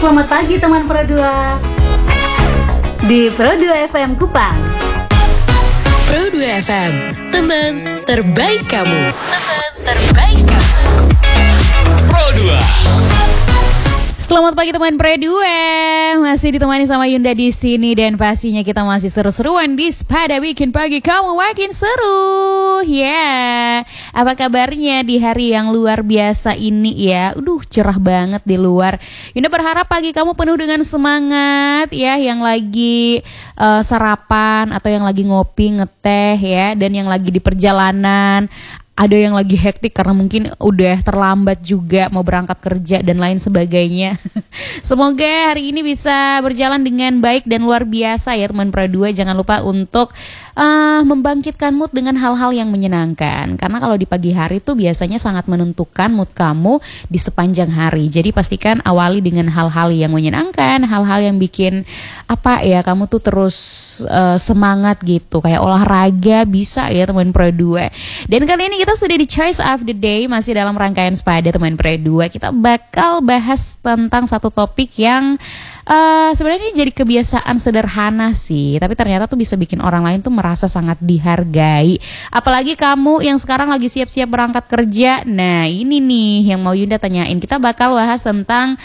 Selamat pagi teman Pro 2 di Pro 2 FM Kupang. Pro 2 FM, teman terbaik kamu. Teman terbaik kamu. Pro 2. Selamat pagi teman Pro 2. Masih ditemani sama Yunda di sini dan pastinya kita masih seru-seruan di Sepada bikin pagi kamu makin seru. Ya. Apa kabarnya di hari yang luar biasa ini ya? Cerah banget di luar. Yunda berharap pagi kamu penuh dengan semangat ya, yang lagi sarapan atau yang lagi ngopi, ngeteh ya, dan yang lagi di perjalanan. Ada yang lagi hektik karena mungkin udah terlambat juga mau berangkat kerja dan lain sebagainya. Semoga hari ini bisa berjalan dengan baik dan luar biasa ya teman Pro 2. Jangan lupa untuk membangkitkan mood dengan hal-hal yang menyenangkan. Karena kalau di pagi hari tuh biasanya sangat menentukan mood kamu di sepanjang hari. Jadi pastikan awali dengan hal-hal yang menyenangkan, hal-hal yang bikin kamu tuh terus semangat gitu. Kayak olahraga bisa ya teman Pro 2. Dan kali ini kita sudah di Choice of the Day, masih dalam rangkaian Sepada teman Pro 2. Kita bakal bahas tentang satu topik yang sebenarnya ini jadi kebiasaan sederhana sih, tapi ternyata tuh bisa bikin orang lain tuh merasa sangat dihargai. Apalagi kamu yang sekarang lagi siap-siap berangkat kerja. Nah ini nih yang mau Yunda tanyain. Kita bakal bahas tentang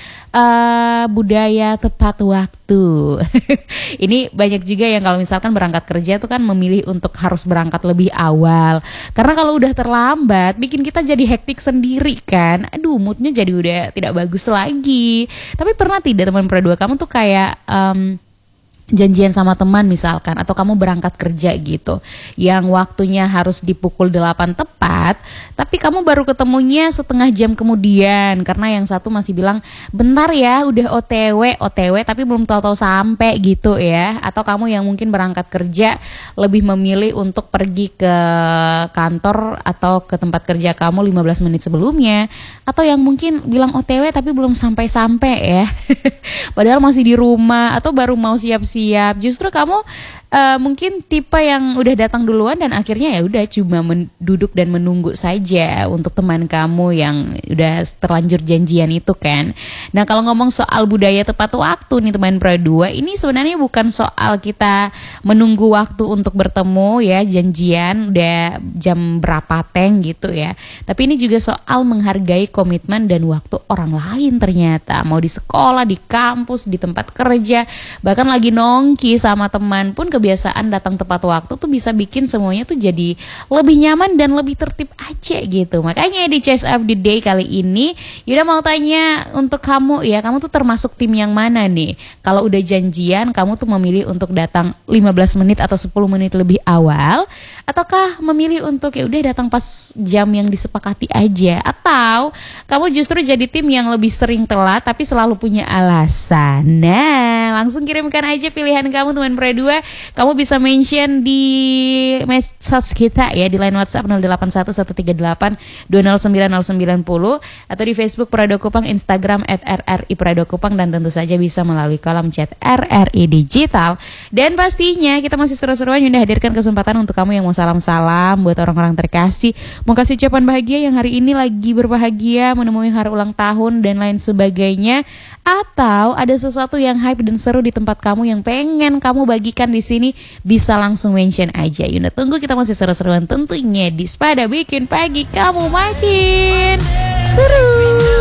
budaya tepat waktu. Ini banyak juga yang kalau misalkan berangkat kerja tuh kan memilih untuk harus berangkat lebih awal. Karena kalau udah terlambat bikin kita jadi hektik sendiri kan. Moodnya jadi udah tidak bagus lagi. Tapi pernah tidak teman Pro 2 kamu tuh kayak janjian sama teman misalkan, atau kamu berangkat kerja gitu yang waktunya harus di pukul 8 tepat, tapi kamu baru ketemunya setengah jam kemudian karena yang satu masih bilang bentar ya udah OTW tapi belum tahu-tahu sampai gitu ya. Atau kamu yang mungkin berangkat kerja lebih memilih untuk pergi ke kantor atau ke tempat kerja kamu 15 menit sebelumnya, atau yang mungkin bilang OTW tapi belum sampai-sampai ya padahal masih di rumah atau baru mau siap-siap. Justru kamu mungkin tipe yang udah datang duluan dan akhirnya ya udah cuma duduk dan menunggu saja untuk teman kamu yang udah terlanjur janjian itu kan. Nah kalau ngomong soal budaya tepat waktu nih teman Pro 2, ini sebenarnya bukan soal kita menunggu waktu untuk bertemu ya, janjian udah jam berapa gitu ya. Tapi ini juga soal menghargai komitmen dan waktu orang lain ternyata. Mau di sekolah, di kampus, di tempat kerja, bahkan lagi nongki sama teman pun kebiasaan datang tepat waktu tuh bisa bikin semuanya tuh jadi lebih nyaman dan lebih tertib aja gitu. Makanya di Choice of the Day kali ini Yuda mau tanya untuk kamu ya, kamu tuh termasuk tim yang mana nih? Kalau udah janjian kamu tuh memilih untuk datang 15 menit atau 10 menit lebih awal, ataukah memilih untuk ya udah datang pas jam yang disepakati aja, atau kamu justru jadi tim yang lebih sering telat tapi selalu punya alasan? Nah langsung kirimkan aja pilihan kamu teman Pro 2. Kamu bisa mention di medsos kita ya, di line WhatsApp 081138209090 atau di Facebook Prado Kupang, Instagram @RRI_Prado_Kupang, dan tentu saja bisa melalui kolom chat RRI Digital. Dan pastinya kita masih seru-seruan Yunda hadirkan kesempatan untuk kamu yang mau salam-salam buat orang-orang terkasih, mau kasih ucapan bahagia yang hari ini lagi berbahagia, menemui hari ulang tahun dan lain sebagainya, atau ada sesuatu yang hype dan seru di tempat kamu yang pengen kamu bagikan di sini, bisa langsung mention aja. Yunda tunggu, kita masih seru-seruan tentunya di Sepada bikin pagi kamu makin seru.